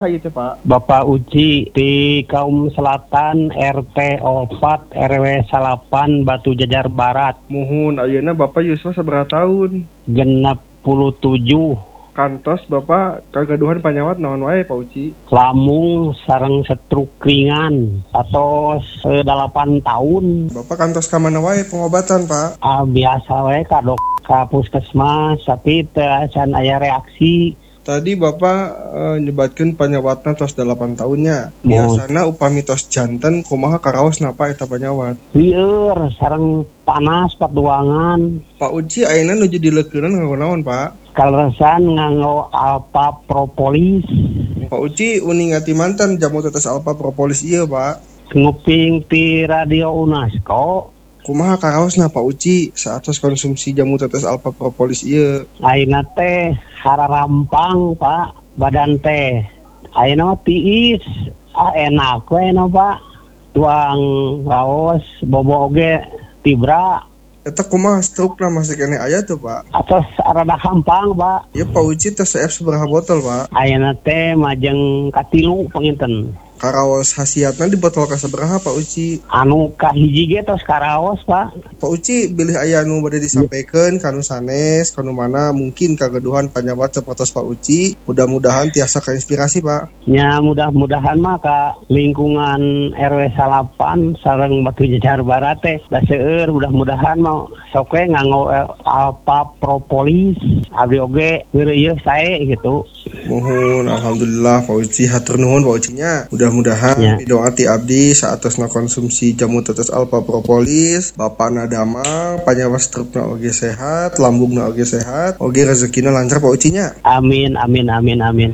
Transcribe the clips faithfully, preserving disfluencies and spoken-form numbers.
Kayu teh Pak. Bapak Uci di Kaum Selatan R T empat R W salapan Batu Jajar Barat. Muhun ayeuna Bapak yuswa sabaraha tahun? Genep puluh tujuh. Kantos Bapak kagaduhan panyawat naon wae Pak Uci? Lamung sareng stroke ringan atau delapan tahun. Bapak kantos ka mana wae pengobatan Pak? Ah, biasa wae ka dok ka puskesmas tapi teu acan aya reaksi. Tadi Bapak e, nyebatkeun panyawatna tos delapan tahunnya. Biasana upami tos janten kumaha karaos napa eta panyawat? Lieur sareng panas paduangan. Pak Uci ayeuna nuju dileukeunna nganggo naon Pak? Kaleresan nganggo Alpha Propolis. Pak Uci uning ngati mantan jamu tetes Alpha Propolis ieu Pak. Nguping ti radio UNESCO. Kumaha karaosna Pak Uci saatos konsumsi jamu tetes Alpha Propolis ieu? Ayeuna teh hararampang Pak, badan teh ayeuna tiis, ah enak we no Pak. Tuang raos bobo oge tibra. Eta kumaha stroke na masih kene aya tuh Pak? Atos rada hampang Pak. Ya Pak Uci teh seef sabaraha botol Pak? Ayeuna teh majeng katilu panginten. Karaos hasiatna di botol ka sabaraha Pak Uci? Anu kahiji ge tos karaos Pak. Pak Uci bilih aya anu bade disampaikan kanu sanes kanu mana mungkin kagaduhan panyawat sapertos Pak Uci, mudah-mudahan tiasa kainspirasi Pak. Ya mudah-mudahan mah ka lingkungan R W salapan sareng Batu Jajar Barat teh da seueur mudah-mudahan mah sok we nganggo Alpha Propolis abdi oge geureuh sae gitu. Mohon alhamdulillah Pak Uci hatur nuhun Pak Ucinya. Mudah-mudahan ya. Doa ti abdi saatosna konsumsi jamu tetes Alpha Propolis, bapana damang, panyawat strukna oge sehat, lambungna oge sehat, oge rezekina lancar Pak Ucinya. Amin amin amin amin.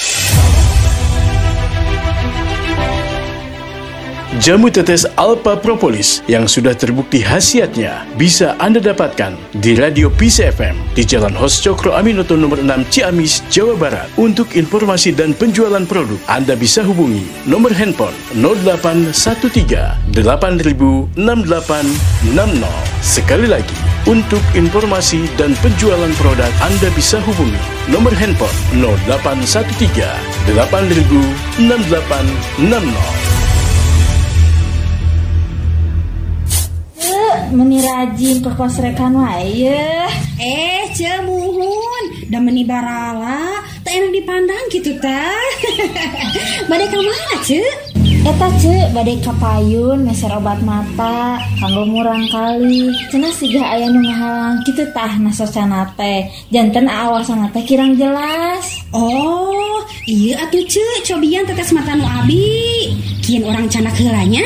Jamu tetes Alpha Propolis yang sudah terbukti khasiatnya bisa Anda dapatkan di Radio Peace F M di Jalan Hos Cokro Aminoto nomor enam Ciamis, Jawa Barat. Untuk informasi dan penjualan produk, Anda bisa hubungi nomor handphone nol delapan satu tiga delapan nol enam delapan enam nol. Sekali lagi, untuk informasi dan penjualan produk, Anda bisa hubungi nomor handphone nol delapan satu tiga delapan nol enam delapan enam nol. Meni rajin ke kosrekan wae. Eh, cemuhun, da meni barala, teu enak dipandang gitu tah. Bade ka mana, Ceu? Eta Ceu, bade ka payun meser obat mata, kanggo murang kali. Cenah siga aya nu ngahalang kitu tah nasocana teh. Janten aawasana teh kirang jelas. Oh, ieu atuh Ceu, cobian tetes mata nu abi. Kieun urang canak heulanya.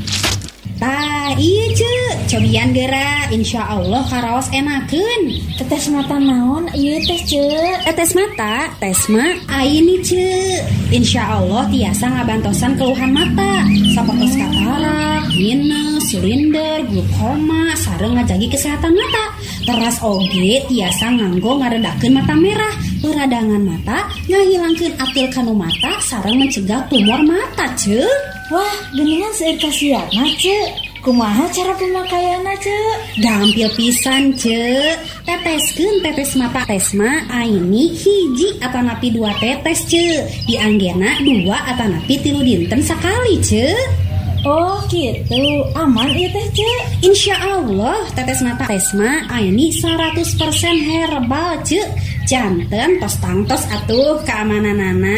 Tah, iya Ceu, cobian geura, insya Allah karaos enakeun. Tetes mata naon ieu teh Ceu? Tetes mata, tes mah ayeuni Ceu. Insya Allah tiasa ngabantosan keluhan mata, sapertos katarak, minus, silinder, glaukoma, sareng ngajagi kesehatan mata. Teras oge tiasa nganggo ngaredakeun mata merah, peradangan mata, ngahilangkeun atil kanu mata, sareng mencegah tumor mata Ceu. Wah, geuningan seueur kasiatna Ceu. Kumaha cara pemakaianna Ceu? Gampil pisan Ceu. Teteskeun tetes mata tesma aini hiji atanapi dua tetes Ceu. Dianggena dua atanapi tilu dinten sakali Ceu. Oh gitu, aman ieu teh Ceu. Insya Allah tetes mata tesma aini seratus persen herbal Ceu. Janten tos tangtos atuh keamananana.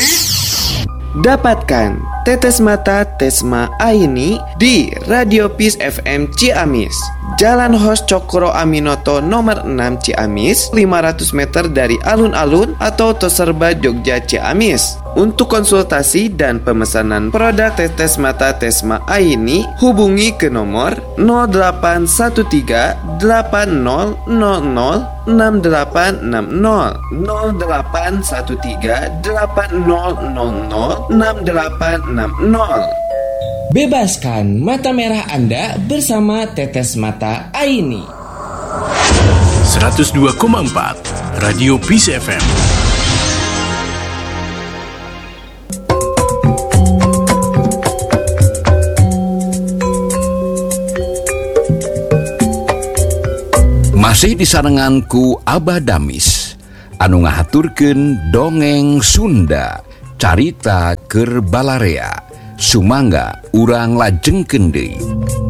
Dapatkan tetes mata Tesma Aini di Radio Peace F M Ciamis, Jalan Hos Cokro Aminoto nomor enam Ciamis, lima ratus meter dari alun-alun atau Toserba Jogja Ciamis. Untuk konsultasi dan pemesanan produk tetes mata Tesma Aini, hubungi ke nomor nol delapan satu tiga delapan nol nol nol enam delapan enam nol nol delapan satu tiga delapan nol nol nol enam delapan enam nol. Bebaskan mata merah Anda bersama tetes mata Aini. seratus dua koma empat Radio Peace F M. Masih disarengan ku Abah Damis anu ngahaturkeun dongeng Sunda. carita keur balarea sumangga urang lajengkeun deui.